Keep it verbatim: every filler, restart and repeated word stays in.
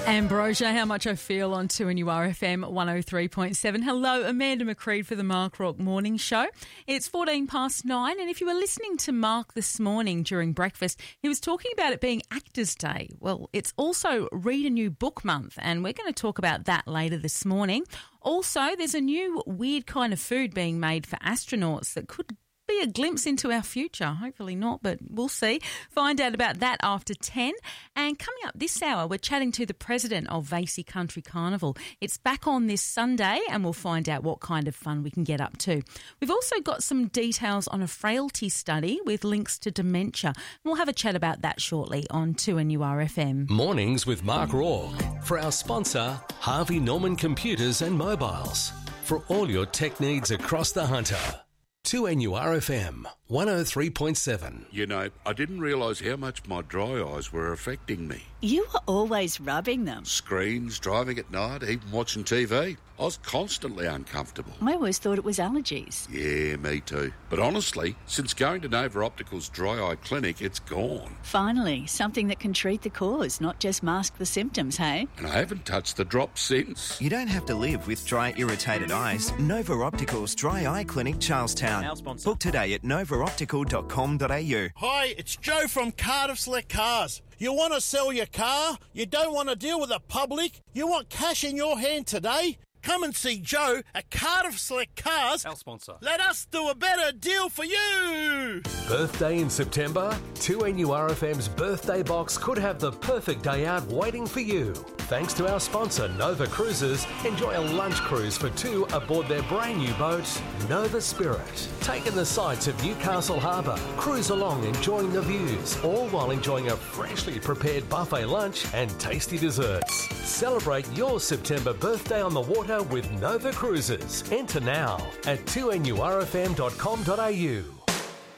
Ambrosia, How Much I Feel on two N U R F M one oh three point seven. Hello, Amanda McCreed for the Mark Rock Morning Show. It's fourteen past nine, and if you were listening to Mark this morning during breakfast, he was talking about it being Actors' Day. Well, it's also Read a New Book Month, and we're going to talk about that later this morning. Also, there's a new weird kind of food being made for astronauts that could be a glimpse into our future. Hopefully not, but we'll see. Find out about that after ten. And coming up this hour, we're chatting to the president of Vasey Country Carnival. It's back on this Sunday, and we'll find out what kind of fun we can get up to. We've also got some details on a frailty study with links to dementia. We'll have a chat about that shortly on two N U R F M. Mornings with Mark Rourke. For our sponsor, Harvey Norman Computers and Mobiles. For all your tech needs across the Hunter. two N U R F M one oh three point seven. You know, I didn't realise how much my dry eyes were affecting me. You were always rubbing them. Screens, driving at night, even watching T V. I was constantly uncomfortable. I always thought it was allergies. Yeah, me too. But honestly, since going to Nova Optical's dry eye clinic, it's gone. Finally, something that can treat the cause, not just mask the symptoms, hey? And I haven't touched the drops since. You don't have to live with dry, irritated eyes. Nova Optical's Dry Eye Clinic, Charlestown. Our sponsor. Book today at nova optical dot com dot a u. Hi, it's Joe from Cardiff Select Cars. You want to sell your car? You don't want to deal with the public? You want cash in your hand today? Come and see Joe at Cardiff Select Cars. Our sponsor. Let us do a better deal for you. Birthday in September? two N U R F M's birthday box could have the perfect day out waiting for you. Thanks to our sponsor, Nova Cruises, enjoy a lunch cruise for two aboard their brand new boat, Nova Spirit. Take in the sights of Newcastle Harbour, cruise along enjoying the views, all while enjoying a freshly prepared buffet lunch and tasty desserts. Celebrate your September birthday on the water with Nova Cruises. Enter now at two N U R F M dot com dot a u.